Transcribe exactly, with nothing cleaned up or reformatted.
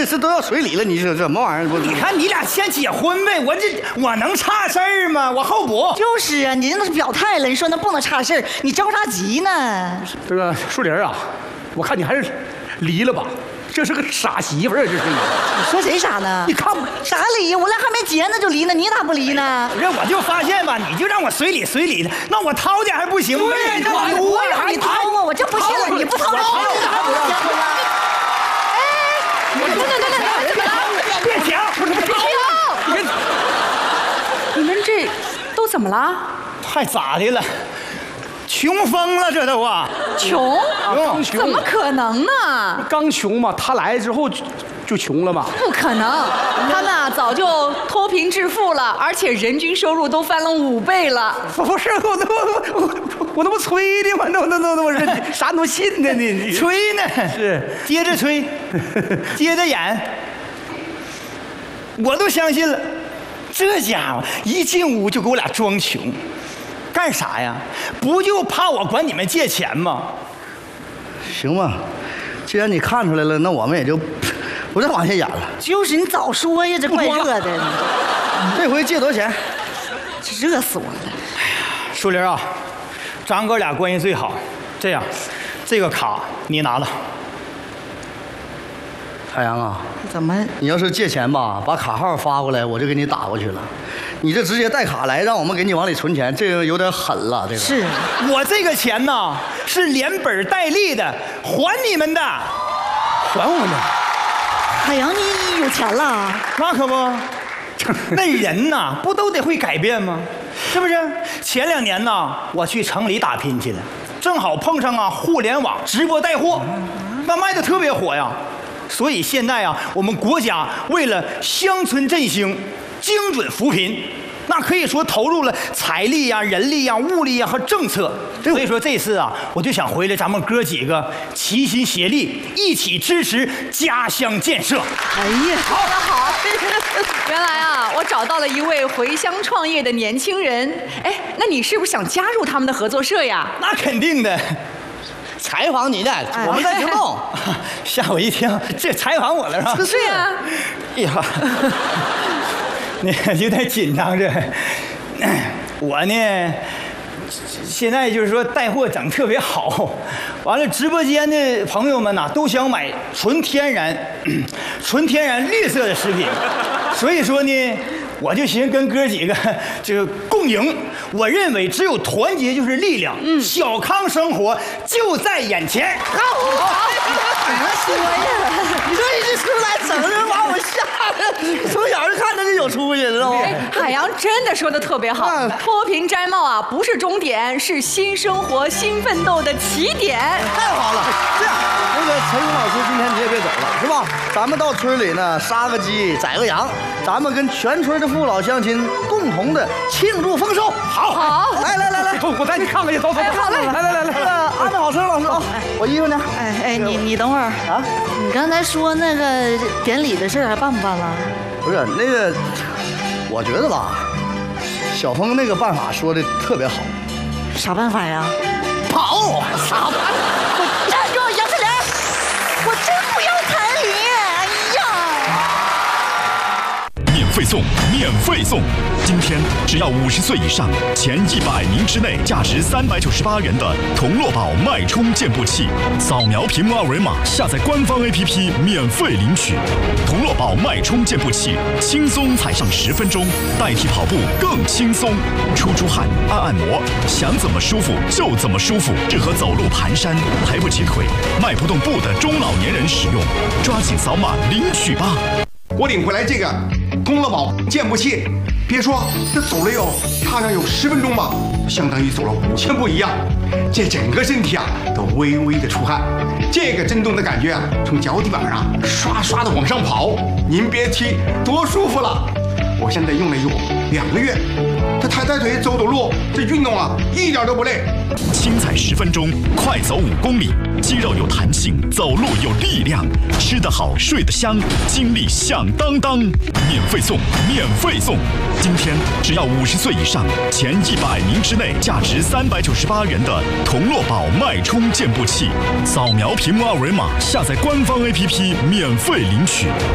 这次都要随礼了，你说什么玩意儿？ 你看你俩先结婚呗，我这我能差事儿吗？我候补。 就是啊，你那是表态了，你说那不能差事儿，你着啥急呢？ 这个树林啊，我看你还是离了吧。这是个傻媳妇儿，这是你。 你说谁傻呢？ 你看啥离？我俩还没结呢就离呢，你咋不离呢？ 不是，我就发现吧，你就让我随礼随礼的，那我掏点还不行吗？ 对，这我我让你掏啊，我就不信了，你不掏，我掏你咋不行了？哎，等等等等，怎么了？ 别抢！ 别抢！你们这都怎么了？ 还咋的了？穷疯了，这都啊！ 穷？ 刚穷？ 怎么可能呢？ 刚穷嘛，他来之后就就穷了嘛？ 不可能，他们啊早就脱贫致富了，而且人均收入都翻了五倍了。 不是我那我我我那不吹的吗？那那那那我是啥都信呢？你你吹呢？ 是接着吹，接着演，我都相信了。这家伙一进屋就给我俩装穷。干啥呀？不就怕我管你们借钱吗？ 行吧，既然你看出来了，那我们也就不再往下演了。 就是你早说呀，这怪热的。 这回借多少钱？ 这热死我了！ 树林啊，咱哥俩关系最好，这样，这个卡你拿了。 海洋啊， 怎么？ 你要是借钱吧，把卡号发过来，我就给你打过去了。你这直接带卡来，让我们给你往里存钱，这个有点狠了。这个是我这个钱呐，是连本带利的还你们的， 还我们的。 海洋，你有钱了？ 那可不，那人呐，不都得会改变吗？是不是？前两年呢，我去城里打拼去了，正好碰上啊互联网直播带货，那卖的特别火呀。所以现在啊，我们国家为了乡村振兴、精准扶贫，那可以说投入了财力呀、人力呀、物力呀和政策。所以说这次啊，我就想回来，咱们哥几个齐心协力，一起支持家乡建设。 哎呀， 好的好。原来啊，我找到了一位回乡创业的年轻人。哎，那你是不是想加入他们的合作社呀？ 那肯定的。 采访你呢，我们在行动。 吓我一跳，这采访我了是吧？ 是呀。 哎呀，你有点紧张这。我呢，现在就是说带货整特别好，完了直播间的朋友们呐、啊，都想买纯天然、纯天然绿色的食品，所以说呢。我就寻思跟哥几个这个共赢，我认为只有团结就是力量。嗯，小康生活就在眼前。 好，好，怎么说呀？你说你这出来整的把我吓得，从小就看着就有出息，知道吗？ 海洋真的说的特别好，脱贫摘帽啊，不是终点，是新生活、新奋斗的起点。 太好了，这样，那个陈勇老师，今天你也别走了，是吧？咱们到村里呢，杀个鸡，宰个羊，咱们跟全村的父老乡亲共同的庆祝丰收。好， 好， 来来来来， 我带你看看去，走走走。 好嘞， 来来来来，那个安排好车，老师啊，我衣服呢？ 哎哎，你你等会儿啊，你刚才说那个典礼的事儿还办不办了？ 不是那个，我觉得吧，小峰那个办法说的特别好。 啥办法呀？ 跑！ 啥办法？站住，杨四莲！我真不要彩礼！哎呀！ 免费送，免费送！今天只要五十岁以上，前一百名之内，价值三百九十八元的同乐宝脉冲健步器，扫描屏幕二维码，下载官方 A P P 免费领取。同乐宝脉冲健步器，轻松踩上十分钟，代替跑步更轻松。出出汗，按按摩，想怎么舒服就怎么舒服，适合走路蹒跚、抬不起腿、迈不动步的中老年人使用。抓紧扫码领取吧！ 我领回来这个同乐宝健步器，别说这走了有踏上有十分钟吧，相当于走了五千步一样。这整个身体啊都微微的出汗，这个震动的感觉啊，从脚底板上刷刷的往上跑，您别提多舒服了。我现在用了有两个月，这抬抬腿走走路，这运动啊一点都不累。 轻踩十分钟，快走五公里，肌肉有弹性，走路有力量，吃得好，睡得香，精力响当当。免费送，免费送！今天只要五十岁以上，前一百名之内，价值三百九十八元的同乐宝脉冲健步器，扫描屏幕二维码，下载官方 A P P 免费领取。